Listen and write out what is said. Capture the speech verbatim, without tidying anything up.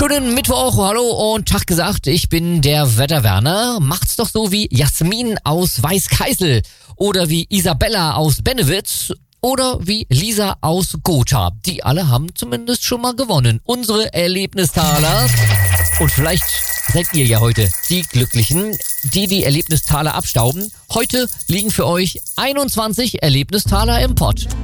Schönen Mittwoch, hallo und Tag gesagt, ich bin der Wetterwerner. Macht's doch so wie Jasmin aus Weißkeisel oder wie Isabella aus Bennewitz oder wie Lisa aus Gotha. Die alle haben zumindest schon mal gewonnen. Unsere Erlebnistaler. Und vielleicht seid ihr ja heute die Glücklichen, die die Erlebnistaler abstauben. Heute liegen für euch einundzwanzig Erlebnistaler im Pott.